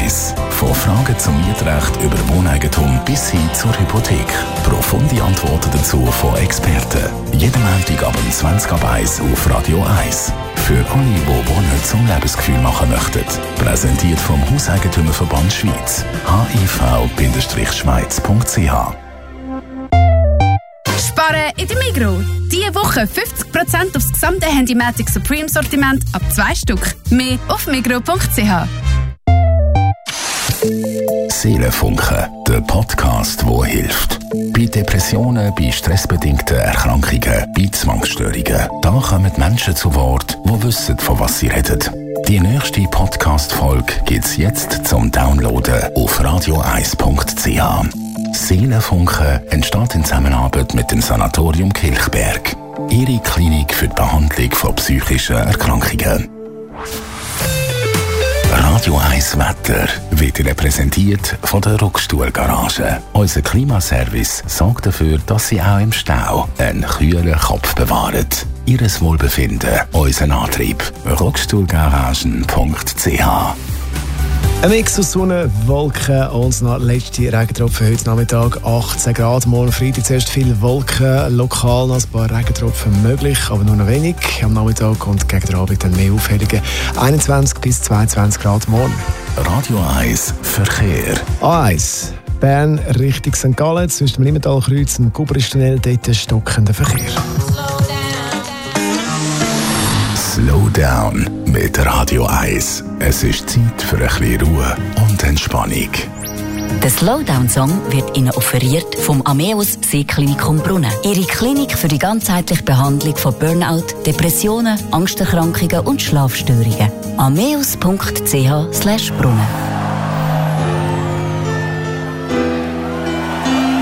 1. Von Fragen zum Mietrecht über Wohneigentum bis hin zur Hypothek. Profunde Antworten dazu von Experten. Jeden Montag ab 20:01 auf Radio 1. Für alle, die Wohnen zum Lebensgefühl machen möchten. Präsentiert vom Hauseigentümerverband Schweiz. hiv-schweiz.ch. Sparen in der Migros. Diese Woche 50% aufs gesamte Handymatic Supreme Sortiment ab 2 Stück. Mehr auf migros.ch. Seelenfunken, der Podcast, der hilft. Bei Depressionen, bei stressbedingten Erkrankungen, bei Zwangsstörungen. Da kommen Menschen zu Wort, die wissen, von was sie reden. Die nächste Podcast-Folge gibt es jetzt zum Downloaden auf radio1.ch. Seelenfunken entsteht in Zusammenarbeit mit dem Sanatorium Kilchberg. Ihre Klinik für die Behandlung von psychischen Erkrankungen. Radio 1 Wetter wird Ihnen präsentiert von der Rockstuhl-Garage. Unser Klimaservice sorgt dafür, dass Sie auch im Stau einen kühlen Kopf bewahren. Ihres Wohlbefinden, unser Antrieb. Rockstuhlgaragen.ch. Ein Mix aus Sonne, Wolken und noch letzte Regentropfen heute Nachmittag. 18 Grad, morgen Freitag zuerst viele Wolken, lokal noch ein paar Regentropfen möglich, aber nur noch wenig. Am Nachmittag und gegen den Abend dann mehr Aufhellungen. 21 bis 22 Grad morgen. Radio 1 Verkehr. A1 Bern Richtung St. Gallen, zwischen dem Limmentalkreuz und Gubristunnel, dort stockender Verkehr. Slow Down mit Radio 1. Es ist Zeit für ein bisschen Ruhe und Entspannung. Der Slowdown-Song wird Ihnen offeriert vom Ameos Seeklinikum Brunnen. Ihre Klinik für die ganzheitliche Behandlung von Burnout, Depressionen, Angsterkrankungen und Schlafstörungen. ameos.ch/Brunnen